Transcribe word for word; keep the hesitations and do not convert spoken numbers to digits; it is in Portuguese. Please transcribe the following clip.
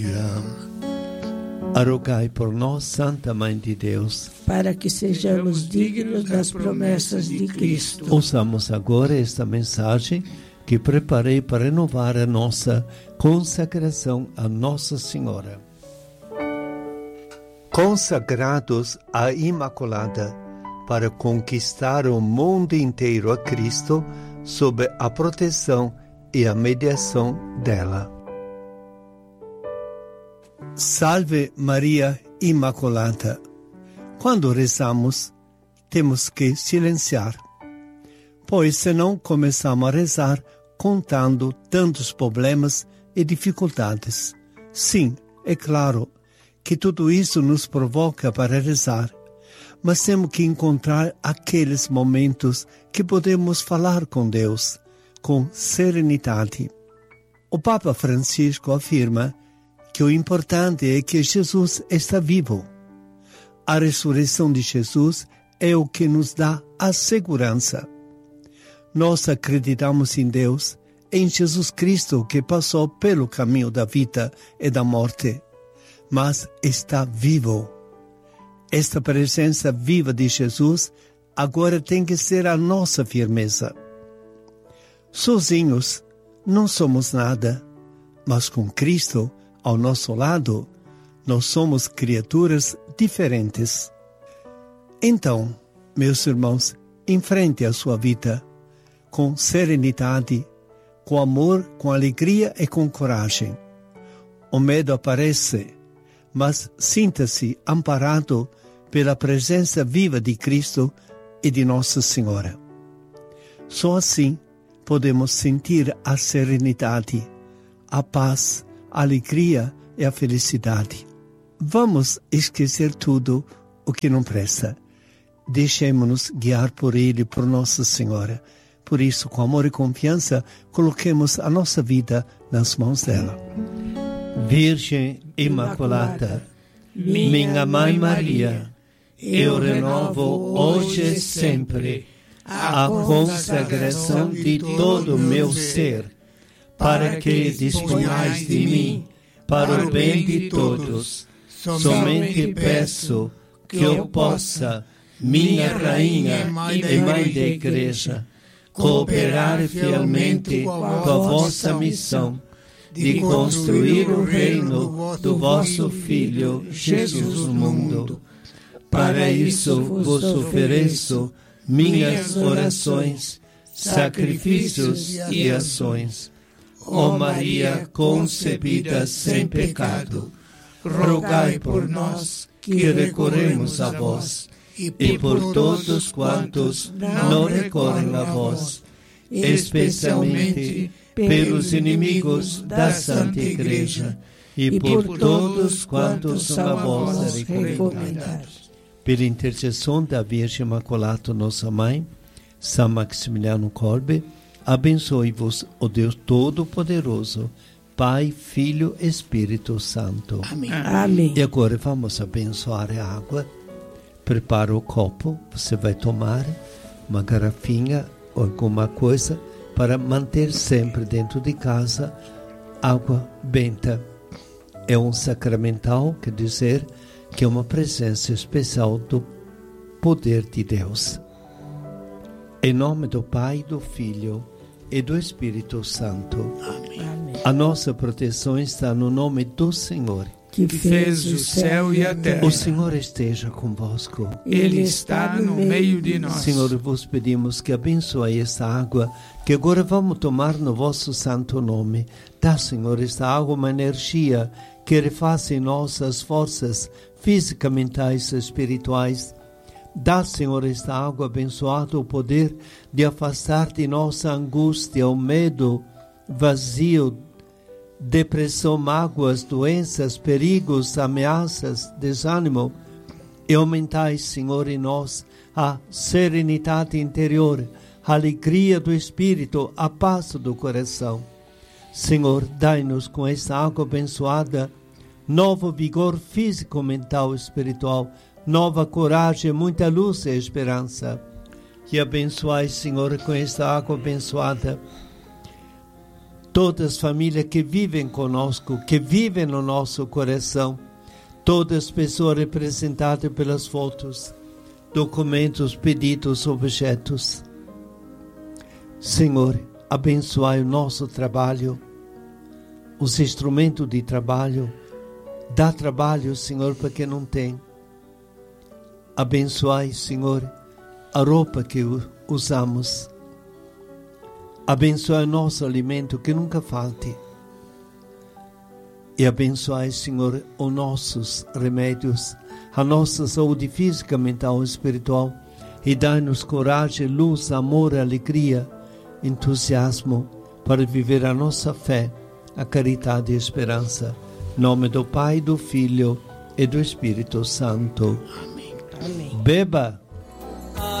Rogai por nós, Santa Mãe de Deus, para que sejamos dignos das promessas de Cristo. Ouçamos agora esta mensagem que preparei para renovar a nossa consagração a Nossa Senhora. Consagrados à Imaculada para conquistar o mundo inteiro a Cristo sob a proteção e a mediação dela. Salve Maria Imaculada. Quando rezamos, temos que silenciar, pois senão começamos a rezar contando tantos problemas e dificuldades. Sim, é claro que tudo isso nos provoca para rezar, mas temos que encontrar aqueles momentos que podemos falar com Deus, com serenidade. O Papa Francisco afirma que o importante é que Jesus está vivo. A ressurreição de Jesus é o que nos dá a segurança. Nós acreditamos em Deus, em Jesus Cristo que passou pelo caminho da vida e da morte, mas está vivo. Esta presença viva de Jesus agora tem que ser a nossa firmeza. Sozinhos não somos nada, mas com Cristo ao nosso lado, nós somos criaturas diferentes. Então, meus irmãos, enfrente a sua vida com serenidade, com amor, com alegria e com coragem. O medo aparece, mas sinta-se amparado pela presença viva de Cristo e de Nossa Senhora. Só assim podemos sentir a serenidade, a paz, a alegria e a felicidade. Vamos esquecer tudo o que não presta. Deixemos-nos guiar por Ele, por Nossa Senhora. Por isso, com amor e confiança, coloquemos a nossa vida nas mãos dela. Virgem Imaculada, minha Mãe Maria, eu renovo hoje e sempre a consagração de todo o meu ser, para que disponhais de mim para o bem de todos. Somente peço que eu possa, minha Rainha e Mãe da Igreja, cooperar fielmente com a vossa missão de construir o reino do vosso Filho Jesus no mundo. Para isso vos ofereço minhas orações, sacrifícios e ações. Ó Maria concebida sem pecado, rogai por nós que recorremos a vós, e por todos quantos não recorrem a vós, especialmente pelos inimigos da Santa Igreja, e por todos quantos são a vós recomendados. Pela intercessão da Virgem Imaculada, nossa Mãe, São Maximiliano Kolbe, abençoe-vos o Deus Todo-Poderoso, Pai, Filho e Espírito Santo. Amém. Amém. E agora vamos abençoar a água. Prepara o copo, você vai tomar uma garrafinha ou alguma coisa para manter sempre dentro de casa água benta. É um sacramental, quer dizer que é uma presença especial do poder de Deus. Em nome do Pai, do Filho e do Espírito Santo. Amém. A nossa proteção está no nome do Senhor, que fez o céu e a terra. O Senhor esteja convosco. Ele está no meio de nós. Senhor, vos pedimos que abençoe esta água que agora vamos tomar no vosso santo nome. Dá, Senhor, esta água uma energia que refaça em nós as forças físicas, mentais e espirituais. Dá, Senhor, esta água abençoada o poder de afastar de nossa angústia o medo, vazio, depressão, mágoas, doenças, perigos, ameaças, desânimo, e aumentai, Senhor, em nós a serenidade interior, a alegria do espírito, a paz do coração. Senhor, dai-nos com esta água abençoada novo vigor físico, mental e espiritual, nova coragem, muita luz e esperança. E abençoai, Senhor, com esta água abençoada todas as famílias que vivem conosco, que vivem no nosso coração, todas as pessoas representadas pelas fotos, documentos, pedidos, objetos. Senhor, abençoai o nosso trabalho, os instrumentos de trabalho. Dá trabalho, Senhor, para quem não tem. Abençoai, Senhor, a roupa que usamos. Abençoai o nosso alimento, que nunca falte. E abençoai, Senhor, os nossos remédios, a nossa saúde física, mental e espiritual. E dai-nos coragem, luz, amor, alegria, entusiasmo para viver a nossa fé, a caridade e a esperança. Em nome do Pai, do Filho e do Espírito Santo. Amém. Amém. Beba.